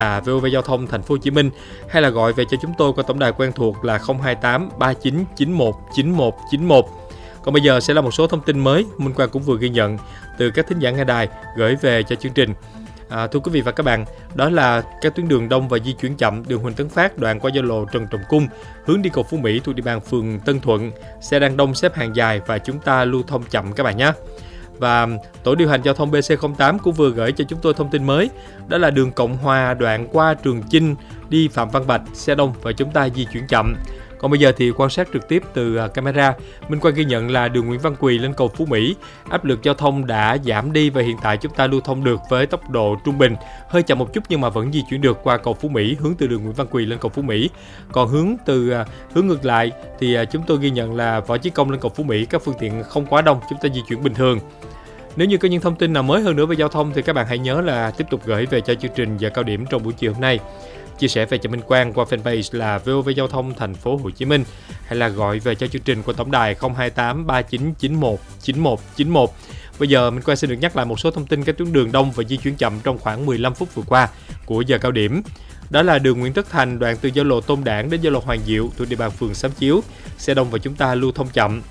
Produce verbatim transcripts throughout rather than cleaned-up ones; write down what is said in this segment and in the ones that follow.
À, vê o vê Giao thông Thành phố Hồ Chí Minh, hay là gọi về cho chúng tôi qua tổng đài quen thuộc là không hai tám ba chín chín một chín một chín một. Còn bây giờ sẽ là một số thông tin mới Minh Quang cũng vừa ghi nhận từ các thính giả nghe đài gửi về cho chương trình. À, thưa quý vị và các bạn, đó là các tuyến đường đông và di chuyển chậm, đường Huỳnh Tấn Phát đoạn qua giao lộ Trần Trọng Cung hướng đi cầu Phú Mỹ thuộc địa bàn phường Tân Thuận, xe đang đông xếp hàng dài và chúng ta lưu thông chậm các bạn nhé. Và tổ điều hành giao thông bê xê không tám cũng vừa gửi cho chúng tôi thông tin mới, đó là đường Cộng Hòa đoạn qua Trường Chinh đi Phạm Văn Bạch, xe đông và chúng ta di chuyển chậm. Còn bây giờ thì quan sát trực tiếp từ camera, Minh Quang ghi nhận là đường Nguyễn Văn Quỳ lên cầu Phú Mỹ, áp lực giao thông đã giảm đi và hiện tại chúng ta lưu thông được với tốc độ trung bình, hơi chậm một chút nhưng mà vẫn di chuyển được qua cầu Phú Mỹ hướng từ đường Nguyễn Văn Quỳ lên cầu Phú Mỹ. Còn hướng từ hướng ngược lại thì chúng tôi ghi nhận là Võ Chí Công lên cầu Phú Mỹ, các phương tiện không quá đông, chúng ta di chuyển bình thường. Nếu như có những thông tin nào mới hơn nữa về giao thông thì các bạn hãy nhớ là tiếp tục gửi về cho chương trình giờ cao điểm trong buổi chiều hôm nay. Chia sẻ về cho Minh Quang qua fanpage là vê o vê Giao thông Thành phố Hồ Chí Minh, hay là gọi về cho chương trình qua tổng đài không hai tám ba chín chín một chín một chín một. Bây giờ Minh Quang xin được nhắc lại một số thông tin các tuyến đường đông và di chuyển chậm trong khoảng mười lăm phút vừa qua của giờ cao điểm. Đó là đường Nguyễn Tất Thành đoạn từ giao lộ Tôn Đản đến giao lộ Hoàng Diệu thuộc địa bàn phường Xám Chiếu, xe đông và chúng ta lưu thông chậm.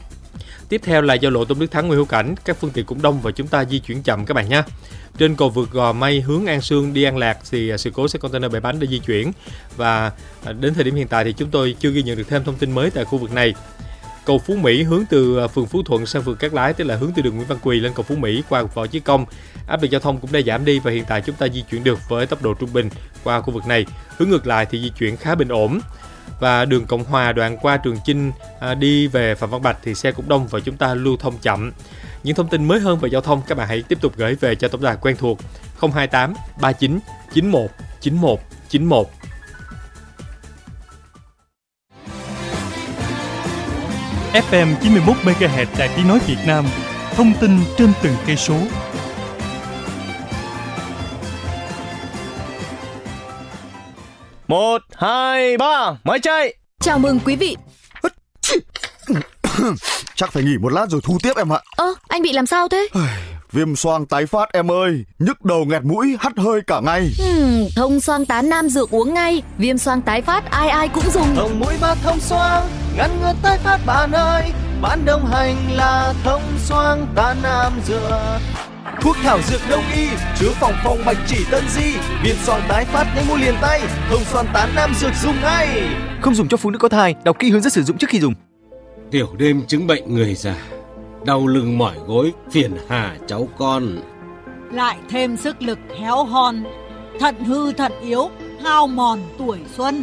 Tiếp theo là giao lộ Tôn Đức Thắng Nguyễn Hữu Cảnh, các phương tiện cũng đông và chúng ta di chuyển chậm các bạn nhé. Trên cầu vượt Gò Mây hướng An Sương đi An Lạc thì sự cố xe container bảy bánh đã di chuyển và đến thời điểm hiện tại thì chúng tôi chưa ghi nhận được thêm thông tin mới tại khu vực này. Cầu Phú Mỹ hướng từ phường Phú Thuận sang phường Cát Lái, tức là hướng từ đường Nguyễn Văn Quỳ lên cầu Phú Mỹ qua Võ Chí Công, áp lực giao thông cũng đã giảm đi và hiện tại chúng ta di chuyển được với tốc độ trung bình qua khu vực này. Hướng ngược lại thì di chuyển khá bình ổn. Và đường Cộng Hòa đoạn qua Trường Chinh à, đi về Phạm Văn Bạch thì xe cũng đông và chúng ta lưu thông chậm. Những thông tin mới hơn về giao thông các bạn hãy tiếp tục gửi về cho tổng đài quen thuộc không hai tám ba chín chín một chín một chín một. ép em chín mươi mốt mê ga héc Đài Tiếng nói Việt Nam, thông tin trên từng cây số. Một, hai, ba, máy chạy. Chào mừng quý vị. Chắc phải nghỉ một lát rồi thu tiếp em ạ. Ơ, à, anh bị làm sao thế? Viêm xoang tái phát em ơi, nhức đầu nghẹt mũi, hắt hơi cả ngày. Hmm, thông xoang tán Nam Dược uống ngay. Viêm xoang tái phát ai ai cũng dùng. Thông mũi ba thông xoang, ngăn ngừa tái phát bạn ơi. Bạn đồng hành là thông xoang tán Nam Dược. Thuốc thảo dược đông y, chứa phòng phòng bạch chỉ tân di. Viêm xoang tái phát nhanh mua liền tay. Thông xoang tán Nam Dược dùng ngay. Không dùng cho phụ nữ có thai, đọc kỹ hướng dẫn sử dụng trước khi dùng. Tiểu đêm chứng bệnh người già, đau lưng mỏi gối, phiền hà cháu con. Lại thêm sức lực héo hon, thận hư thận yếu, hao mòn tuổi xuân.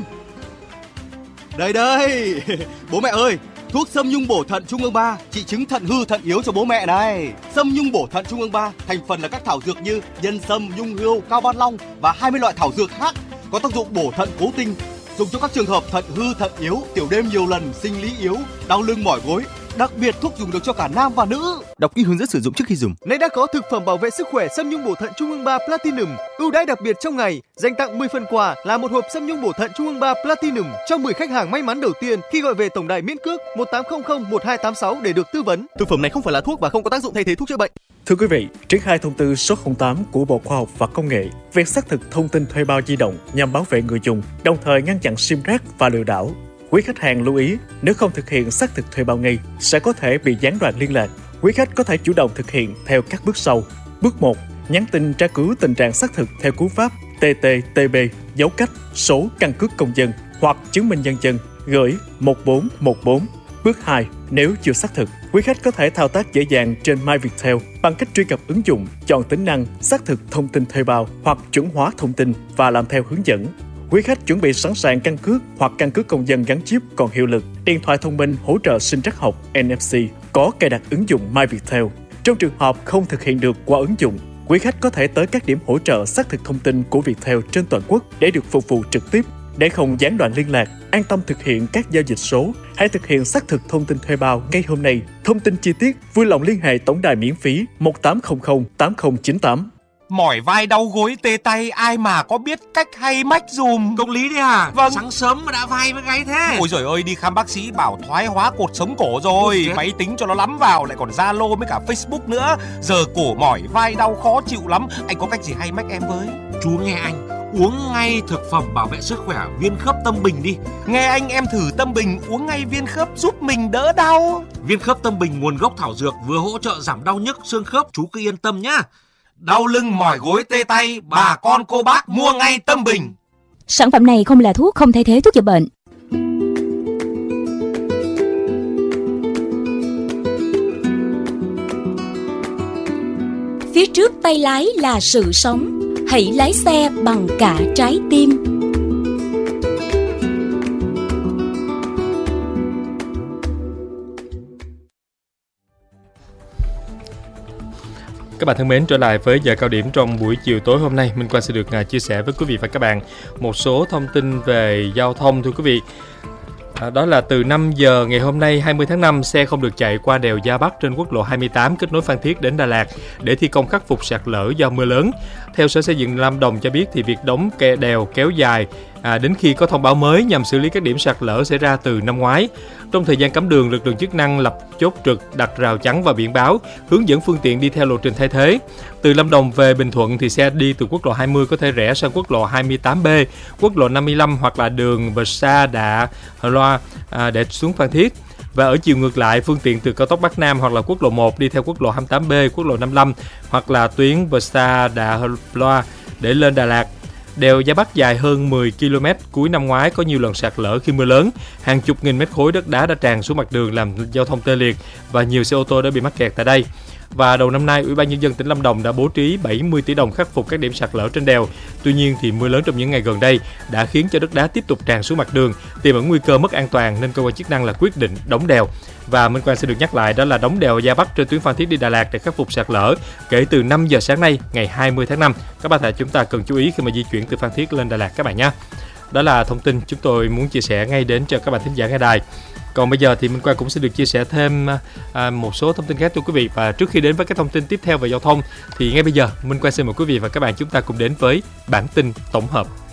Đây đây, bố mẹ ơi, thuốc Sâm Nhung bổ thận Trung ương ba trị chứng thận hư thận yếu cho bố mẹ này. Sâm Nhung bổ thận Trung ương ba thành phần là các thảo dược như nhân sâm, nhung hươu, cao ban long và hai mươi loại thảo dược khác có tác dụng bổ thận cố tinh, dùng cho các trường hợp thận hư thận yếu, tiểu đêm nhiều lần, sinh lý yếu, đau lưng mỏi gối. Đặc biệt thuốc dùng được cho cả nam và nữ. Đọc kỹ hướng dẫn sử dụng trước khi dùng. Nay đã có thực phẩm bảo vệ sức khỏe Sâm Nhung bổ thận Trung ương ba Platinum, ưu đãi đặc biệt trong ngày, dành tặng mười phần quà là một hộp Sâm Nhung bổ thận Trung ương ba Platinum cho mười khách hàng may mắn đầu tiên khi gọi về tổng đài miễn cước một tám không không một hai tám sáu để được tư vấn. Thực phẩm này không phải là thuốc và không có tác dụng thay thế thuốc chữa bệnh. Thưa quý vị, triển khai thông tư số không tám của Bộ Khoa học và Công nghệ về xác thực thông tin thuê bao di động nhằm bảo vệ người dùng, đồng thời ngăn chặn sim rác và lừa đảo. Quý khách hàng lưu ý, nếu không thực hiện xác thực thuê bao ngay, sẽ có thể bị gián đoạn liên lạc. Quý khách có thể chủ động thực hiện theo các bước sau. Bước một, nhắn tin tra cứu tình trạng xác thực theo cú pháp tê tê tê bê, dấu cách, số căn cước công dân hoặc chứng minh nhân dân, gửi một bốn một bốn. Bước hai, nếu chưa xác thực, quý khách có thể thao tác dễ dàng trên MyViettel bằng cách truy cập ứng dụng, chọn tính năng xác thực thông tin thuê bao hoặc chuẩn hóa thông tin và làm theo hướng dẫn. Quý khách chuẩn bị sẵn sàng căn cước hoặc căn cước công dân gắn chip còn hiệu lực, điện thoại thông minh hỗ trợ sinh trắc học en ép xê, có cài đặt ứng dụng MyViettel. Trong trường hợp không thực hiện được qua ứng dụng, quý khách có thể tới các điểm hỗ trợ xác thực thông tin của Viettel trên toàn quốc để được phục vụ trực tiếp. Để không gián đoạn liên lạc, an tâm thực hiện các giao dịch số, hãy thực hiện xác thực thông tin thuê bao ngay hôm nay. Thông tin chi tiết vui lòng liên hệ tổng đài miễn phí một tám không không tám không chín tám. Mỏi vai đau gối tê tay, ai mà có biết cách hay mách dùm. Công lý đấy à? Vâng. Sáng sớm mà đã vai với gáy thế. Ôi giời ơi, đi khám bác sĩ bảo thoái hóa cột sống cổ rồi. Ôi, máy tính cho nó lắm vào, lại còn Zalo với cả Facebook nữa. Giờ cổ mỏi vai đau khó chịu lắm. Anh có cách gì hay mách em với? Chú nghe anh, uống ngay thực phẩm bảo vệ sức khỏe viên khớp Tâm Bình đi. Nghe anh em thử Tâm Bình uống ngay viên khớp giúp mình đỡ đau. Viên khớp Tâm Bình nguồn gốc thảo dược vừa hỗ trợ giảm đau nhức xương khớp, chú cứ yên tâm nhá. Đau lưng mỏi gối tê tay, bà con cô bác mua ngay Tâm Bình. Sản phẩm này không là thuốc, không thay thế thuốc chữa bệnh. Phía trước tay lái là sự sống, hãy lái xe bằng cả trái tim. Các bạn thân mến, trở lại với giờ cao điểm trong buổi chiều tối hôm nay, Minh Quang sẽ được chia sẻ với quý vị và các bạn một số thông tin về giao thông, thưa quý vị. À, đó là từ năm giờ ngày hôm nay hai mươi tháng năm, xe không được chạy qua đèo Gia Bắc trên quốc lộ hai mươi tám kết nối Phan Thiết đến Đà Lạt để thi công khắc phục sạt lở do mưa lớn. Theo Sở Xây dựng Lâm Đồng cho biết thì việc đóng kè đèo kéo dài à, đến khi có thông báo mới nhằm xử lý các điểm sạt lở xảy ra từ năm ngoái. Trong thời gian cấm đường, lực lượng chức năng lập chốt trực, đặt rào chắn và biển báo hướng dẫn phương tiện đi theo lộ trình thay thế. Từ Lâm Đồng về Bình Thuận thì xe đi từ quốc lộ hai mươi có thể rẽ sang quốc lộ hai mươi tám B, quốc lộ năm mươi lăm hoặc là đường Bờ Sa Đạ Loa à, để xuống Phan Thiết. Và ở chiều ngược lại, phương tiện từ cao tốc Bắc Nam hoặc là quốc lộ một đi theo quốc lộ hai mươi tám B, quốc lộ năm mươi lăm hoặc là tuyến Bờ Sa Đạ Loa để lên Đà Lạt. Đèo Gia Bắc dài hơn mười ki lô mét, cuối năm ngoái có nhiều lần sạt lở khi mưa lớn. Hàng chục nghìn mét khối đất đá đã tràn xuống mặt đường làm giao thông tê liệt và nhiều xe ô tô đã bị mắc kẹt tại đây. Và đầu năm nay, Ủy ban Nhân dân tỉnh Lâm Đồng đã bố trí bảy mươi tỷ đồng khắc phục các điểm sạt lở trên đèo. Tuy nhiên thì mưa lớn trong những ngày gần đây đã khiến cho đất đá tiếp tục tràn xuống mặt đường, tiềm ẩn nguy cơ mất an toàn nên cơ quan chức năng là quyết định đóng đèo. Và Minh Quang sẽ được nhắc lại đó là đóng đèo Gia Bắc trên tuyến Phan Thiết đi Đà Lạt để khắc phục sạt lở kể từ năm giờ sáng nay ngày hai mươi tháng năm. Các bạn chúng ta cần chú ý khi mà di chuyển từ Phan Thiết lên Đà Lạt các bạn nhé. Đó là thông tin chúng tôi muốn chia sẻ ngay đến cho các bạn thính giả nghe đài. Còn bây giờ thì Minh Quang cũng sẽ được chia sẻ thêm à, một số thông tin khác thưa quý vị. Và trước khi đến với các thông tin tiếp theo về giao thông thì ngay bây giờ Minh Quang xin mời quý vị và các bạn chúng ta cùng đến với bản tin tổng hợp.